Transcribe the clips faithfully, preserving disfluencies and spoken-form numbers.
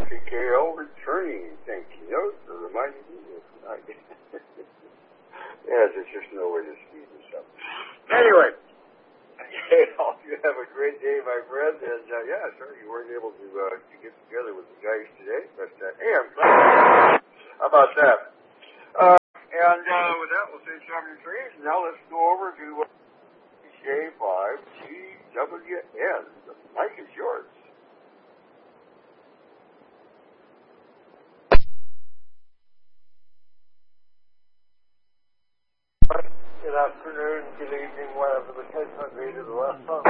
K K L returning. Thank you. Note for reminding me of tonight. Yes, there's just no way to speed this up. Anyway, hey, all you have a great day, my friend. And uh, yeah, sorry you weren't able to uh, to get together with the guys today, but uh, hey, I'm glad. How about that? Uh, and uh, with that, we'll say something trees. Now let's go over to uh, J five G W N. The mic is yours. Good afternoon, good evening, whatever the case may be to the left on.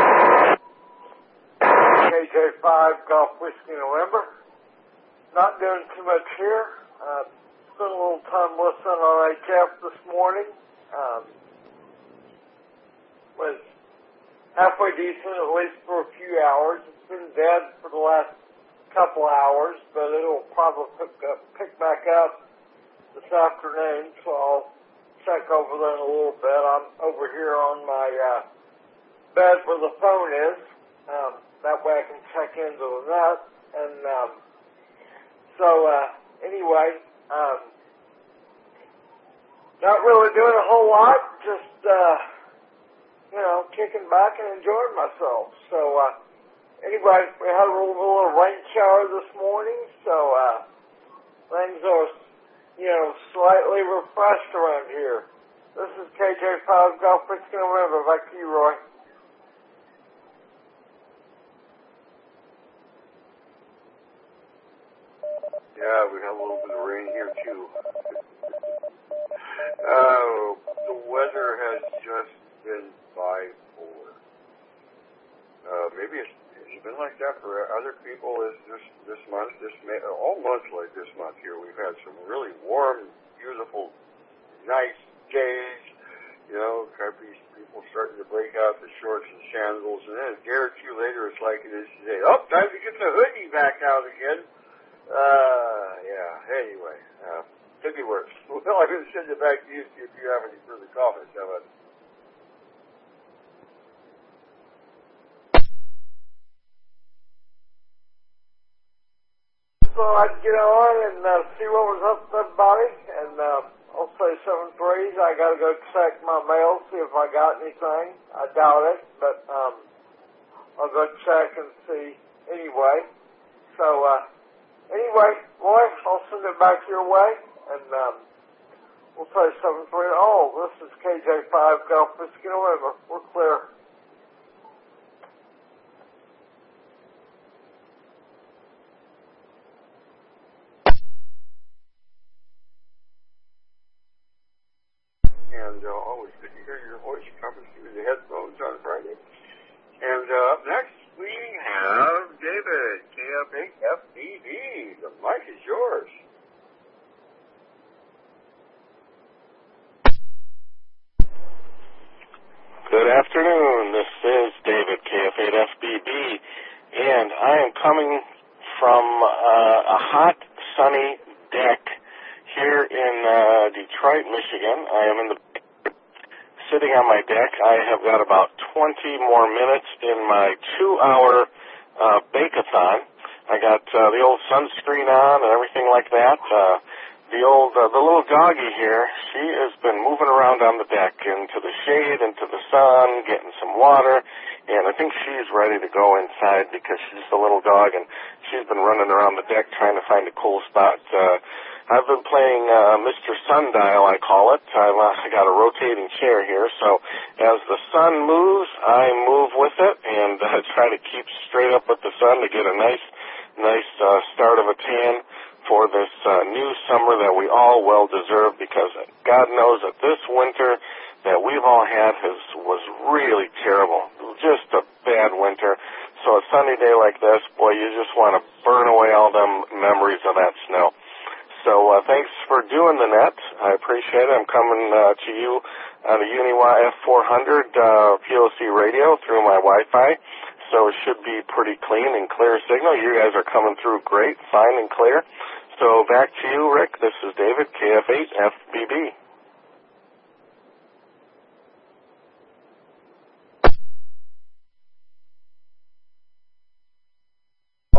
K J five Golf Whiskey November. Not doing too much here. Uh, spent a little time listening on H F this morning. Um, was halfway decent, at least for a few hours. It's been dead for the last couple hours, but it'll probably pick, up, pick back up this afternoon, so I'll check over there in a little bit. I'm over here on my uh, bed where the phone is. Um, that way I can check into the net. And um, so uh, anyway, um, not really doing a whole lot. Just uh, you know, kicking back and enjoying myself. So uh, anyway, we had a little, little rain shower this morning, so uh, things are, you know, slightly refreshed around here. This is K J five Golf Whiskey November. Back to you, Roy. Yeah, we have a little bit of rain here, too. uh, the weather has just been bipolar. Uh, maybe it's, it's been like that for other people this, this, this month, this May, all months like this month here. We've had some really warm, beautiful, nice days. You know, people starting to break out the shorts and sandals, and then a day or two later, it's like it is today. Oh, time to get the hoodie back out again. Uh, yeah, anyway, uh, could be worse. Well, I'm going to send it back to you, see if you have any further comments. How about it? So I'd get on and uh, see what was up with everybody, and uh, I'll say seven threes. I got to go check my mail, see if I got anything. I doubt it, but um, I'll go check and see anyway. So uh, anyway, Roy, I'll send it back your way, and um, we'll say seven three. Oh, this is K J five Golf Whiskey November. We're clear. And uh, always good to hear your voice coming through the headphones on Friday. And uh, up next, we have David, K F eight F B B. The mic is yours. Good afternoon. This is David, K F eight F B B, and I am coming from uh, a hot, sunny deck here in uh, Detroit, Michigan. I am in the sitting on my deck. I have got about twenty more minutes in my two-hour uh, bake-a-thon. I got uh, the old sunscreen on and everything like that. Uh, the old, uh, the little doggy here, she has been moving around on the deck into the shade, into the sun, getting some water, and I think she's ready to go inside because she's a little dog, and she's been running around the deck trying to find a cool spot. Uh, I've been playing uh, Mister Sundial, I call it. I've uh, I got a rotating chair here, so as the sun moves, I move with it and uh, try to keep straight up with the sun to get a nice, nice uh, start of a tan for this uh, new summer that we all well deserve, because God knows that this winter that we've all had has was really terrible, just a bad winter. So a sunny day like this, boy, you just want to burn away all them memories of that snow. So uh, thanks for doing the net. I appreciate it. I'm coming uh, to you on a UniWi F four hundred uh, P O C radio through my Wi-Fi, so it should be pretty clean and clear signal. You guys are coming through great, fine and clear. So back to you, Rick. This is David, K F eight F B B.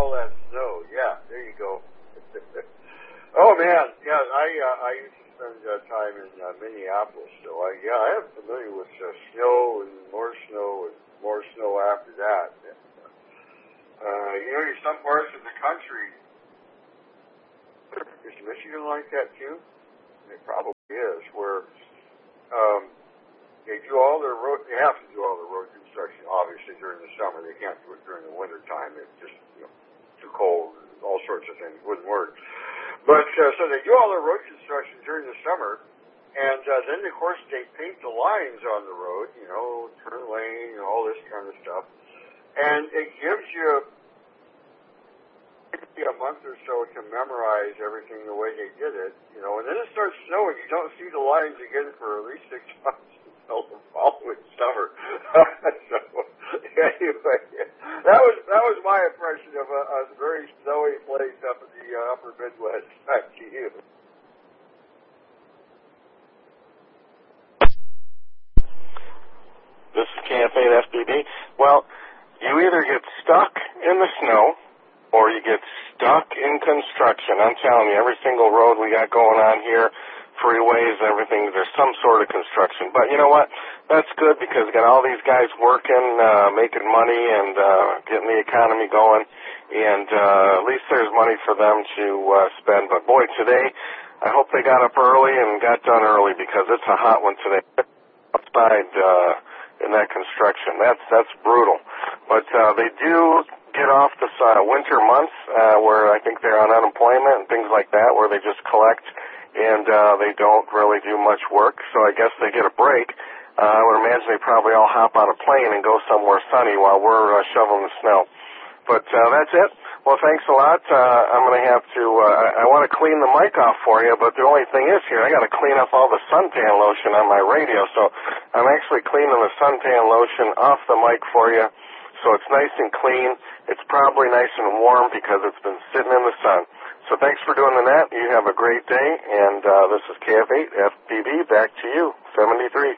all that snow. Yeah, there you go. Oh man, yeah, I uh, I used to spend uh, time in uh, Minneapolis, so I yeah I am familiar with uh, snow and more snow and more snow after that. And, uh, you know, in some parts of the country, is Michigan like that too? It probably is, where um, they do all their road. They have to do all the road construction, obviously during the summer. They can't do it during the winter time. It's just you know too cold. All sorts of things wouldn't work. But uh, so they do all their road construction during the summer, and uh, then of course they paint the lines on the road, you know, turn lane and all this kind of stuff, and it gives you a month or so to memorize everything the way they did it, you know, and then it starts snowing. You don't see the lines again for at least six months until the following summer. So anyway, that was that was my impression of a, a very snowy place up in the uh, upper Midwest. Back to you. This is K F eight F B B. Well, you either get stuck in the snow or you get stuck in construction. I'm telling you, every single road we got going on here, freeways, everything, there's some sort of construction. But you know what? That's good because we got all these guys working, uh, making money and uh, getting the economy going. And uh, at least there's money for them to uh, spend. But boy, today, I hope they got up early and got done early because it's a hot one today. Outside uh, in that construction, that's that's brutal. But uh, they do get off the uh, winter months uh, where I think they're on unemployment and things like that, where they just collect and uh, they don't really do much work. So I guess they get a break. Uh, I would imagine they probably all hop on a plane and go somewhere sunny while we're uh, shoveling the snow. But uh, that's it. Well, thanks a lot. Uh, I'm going to have to, uh, I want to clean the mic off for you, but the only thing is here, I got to clean up all the suntan lotion on my radio. So I'm actually cleaning the suntan lotion off the mic for you. So it's nice and clean. It's probably nice and warm because it's been sitting in the sun. So thanks for doing that. You have a great day. And uh, this is K F eight F B B. Back to you, seventy-three.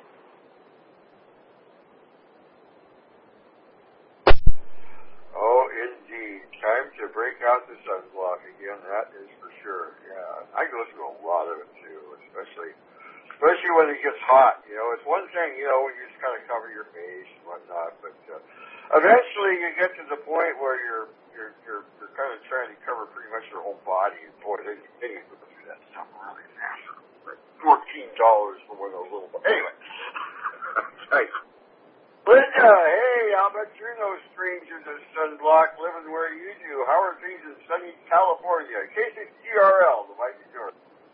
Oh, indeed. Time to break out the sunblock again. That is for sure. Yeah, I go through a lot of it too, especially especially when it gets hot. You know, it's one thing, you know, when you just kind of cover your face and whatnot, but uh, eventually you get to the point where you're you're you're, you're kind of trying to cover pretty much your whole body, and boy, then you, then you go through that stuff really fast. Like fourteen dollars for one of those little. Anyway, nice. Linda, hey, I'll bet you're no stranger to sunblock, living where you do. How are things in sunny California? K six G R L, the mic is yours.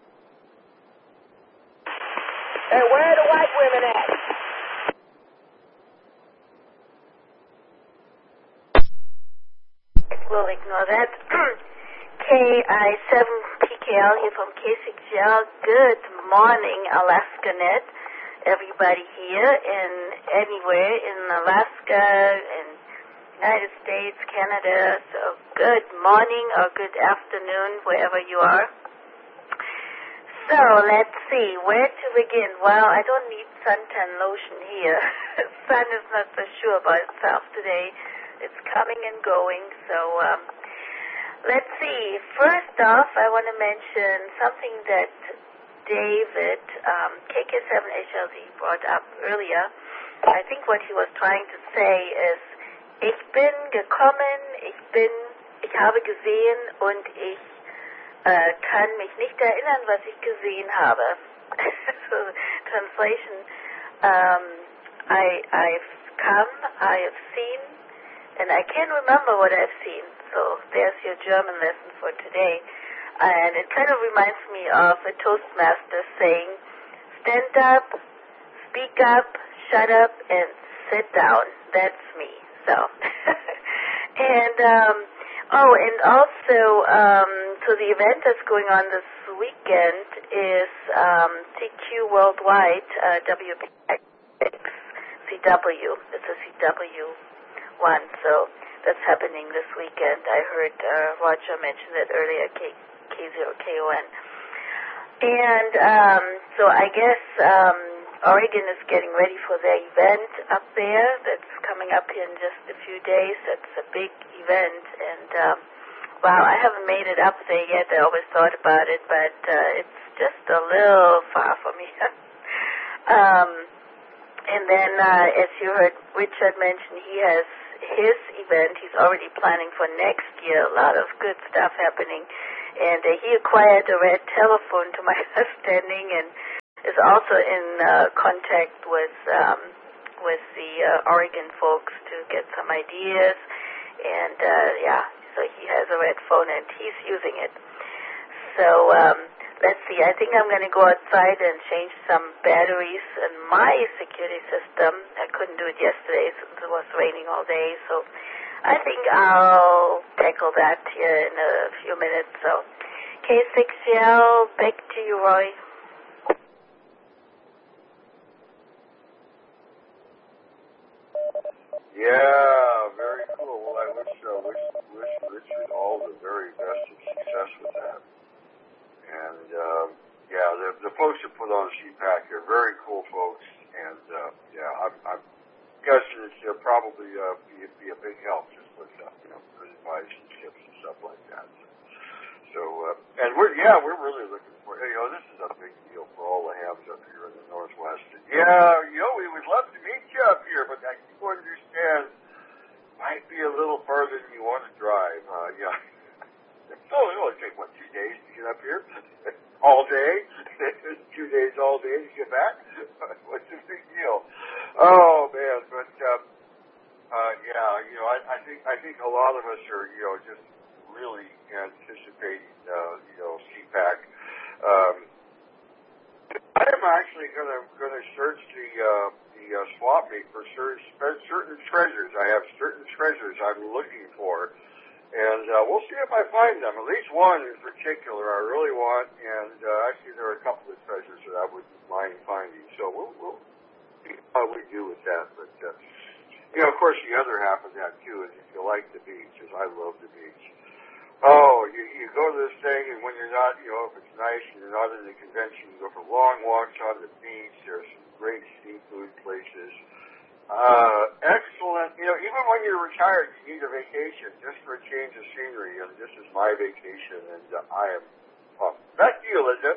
Hey, where are the white women at? We'll ignore that. K I seven P K L here from K six G L. Good morning, Alaska Net. Everybody here and anywhere in Alaska and United States, Canada. So good morning or good afternoon, wherever you are. So let's see, where to begin? Well, I don't need suntan lotion here. Sun is not so sure about itself today. It's coming and going. So um, let's see. First off, I want to mention something that David, um, K K seven H L Z, brought up earlier. I think what he was trying to say is, ich bin gekommen, ich bin, ich habe gesehen und ich äh, kann mich nicht erinnern, was ich gesehen habe. So, translation, um, I, I've come, I have seen, and I can't remember what I've seen. So there's your German lesson for today. And it kind of reminds me of a Toastmaster saying, stand up, speak up, shut up, and sit down. That's me. So, and, um, oh, and also, um, so the event that's going on this weekend is um, T Q Worldwide, uh, W P X C W. It's a C W one, so that's happening this weekend. I heard uh, Roger mention it earlier, K- K zero K O N. And um, so I guess um, Oregon is getting ready for their event up there that's coming up in just a few days. That's a big event. And um, wow, I haven't made it up there yet. I always thought about it, but uh, it's just a little far for me. um, and then, uh, as you heard Richard mention, he has his event. He's already planning for next year. A lot of good stuff happening. And uh, he acquired a red telephone, to my understanding, and is also in uh, contact with um, with the uh, Oregon folks to get some ideas. And, uh, yeah, so he has a red phone, and he's using it. So um, let's see. I think I'm going to go outside and change some batteries in my security system. I couldn't do it yesterday since it was raining all day. So I think I'll tackle that here in a few minutes. So K six L, back to you, Roy. Yeah, very cool. Well, I wish, uh, wish, wish Richard all the very best of success with that. And, um, yeah, the, the folks that put on C PAC are very cool folks. And, uh, yeah, I'm, I'm guessing it's uh, probably uh, be, be a big help just with, uh, you know, good advice and tips and stuff like that. So, so uh, and we're, yeah, we're really looking for, you know, this is a big deal for all the hams up here in the Northwest. And, yeah, you know, we would love to meet you up here, but I do understand might be a little further than you want to drive. Uh, yeah. So it'll only take, what, two days to get up here? All day? Two days all day to get back? What's the big deal? Oh, man. But, um, uh, yeah, you know, I, I think I think a lot of us are, you know, just really anticipating, uh, you know, C PAC. Um, I am actually going to going to search the uh, the uh, swap meet for certain certain treasures. I have certain treasures I'm looking for, and uh, we'll see if I find them. At least one in particular I really want, and uh, actually there are a couple of treasures that I wouldn't mind finding. So we'll, we'll see how we do with that. But uh, you know, of course, the other half of that too is if you like the beach, as I love the beach. Oh, you, you go to this thing, and when you're not, you know, if it's nice and you're not in the convention, you go for long walks on the beach. There's some great seafood places. Uh, excellent. You know, even when you're retired, you need a vacation just for a change of scenery, and this is my vacation, and uh, I am pumped. Back to you, Linda.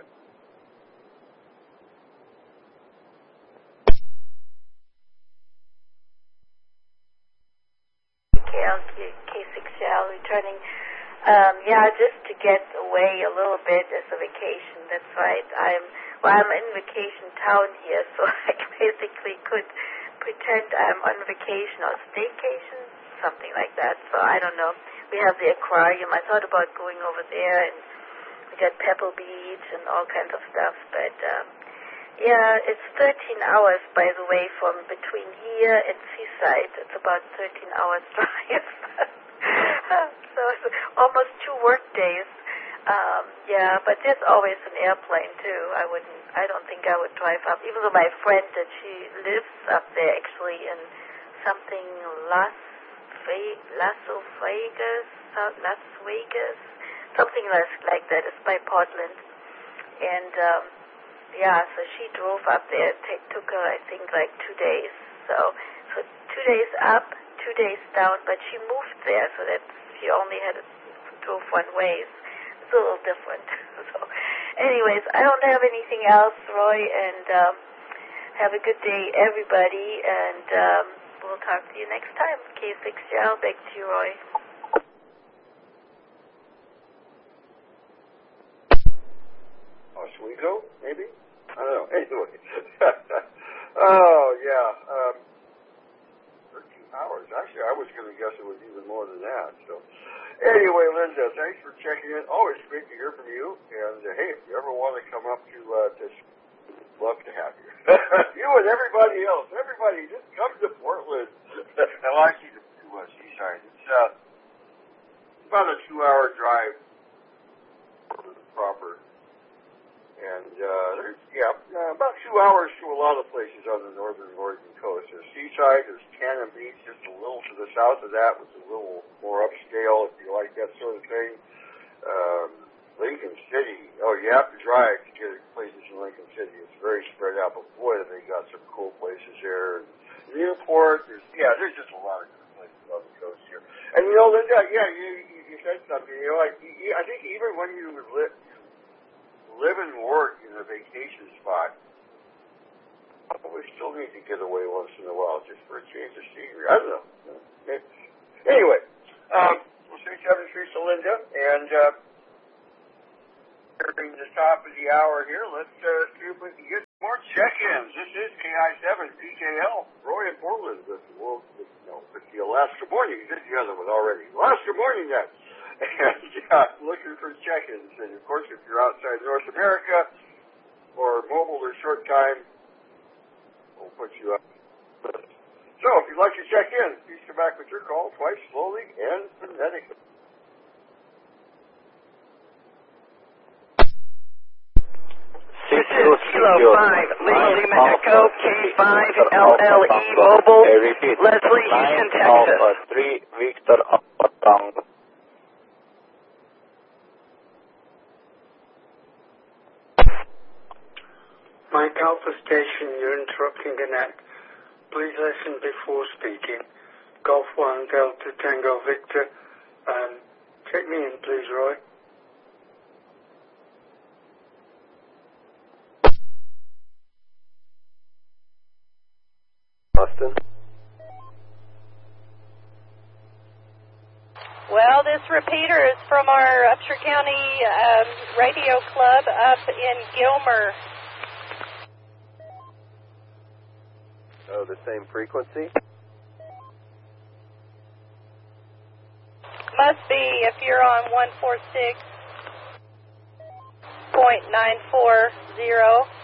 K six L returning. Um, yeah, just to get away a little bit as a vacation. That's right. I'm well. I'm in vacation town here, so I basically could pretend I'm on vacation or staycation, something like that. So I don't know. We have the aquarium. I thought about going over there, and we got Pebble Beach and all kinds of stuff. But um, yeah, it's thirteen hours, by the way, from between here and Seaside. It's about thirteen hours drive. So it's almost two work days. Um, yeah, but there's always an airplane too. I wouldn't. I don't think I would drive up. Even though my friend that she lives up there actually in something Las Ve- Las Vegas, Las Vegas, something like that. It's by Portland, and um, yeah, so she drove up there. It t- took her, I think, like two days. So, so two days up, two days down. But she moved there, so that she only had drove one way. It's a little different. So, anyways, I don't have anything else, Roy, and um, have a good day, everybody, and um, we'll talk to you next time. K six L, back to you, Roy. Oswego, maybe? I don't know. Anyway. Oh, yeah. Um, thirteen hours. Actually, I was going to guess it was even more than that. So, anyway, Linda, thanks for checking in. Always great to hear from you. And, uh, hey, if you ever want to come up to, uh, to love to have you. You and everybody else. Everybody, just come to Portland. Now, actually, to, to uh, Seaside. It's uh, about a two-hour drive proper. And, uh, there's, yeah, uh, about two hours to a lot of places on the northern Oregon coast. There's Seaside, there's Cannon Beach, just a little to the south of that, which is a little more upscale, if you like that sort of thing. Um, Lincoln City, oh, you have to drive to get places in Lincoln City. It's very spread out, but boy, they got some cool places there. Newport, there's, yeah, there's just a lot of good places on the coast here. And, you know, Linda, yeah, you, you said something. something. You know, I, I think even when you live, live and work in a vacation spot, we still need to get away once in a while just for a change of scenery. I don't know. Anyway, um, we'll say seven three to Linda, and uh, during the top of the hour here, let's uh, see if we can get more check-ins. This is K I seven P K L, Roy in Portland, with the world, no, with the Alaska Morning. You did the other one already. Alaska Morning Net. And yeah, looking for check-ins. And of course, if you're outside North America or mobile or short time, we'll put you up. So, if you'd like to check in, please come back with your call twice, slowly and phonetically. This is Kilo five, Lima Echo, K five, L L E Mobile, Leslie, Houston, Texas. Alpha three, Victor Alpha Tango. Mike Alpha Station, you're interrupting the net. Please listen before speaking. Golf one, Delta Tango Victor. Um, check me in, please, Roy. Austin. Well, this repeater is from our Upshur County um, radio club up in Gilmer. Oh, the same frequency? Must be if you're on one forty-six point nine four zero.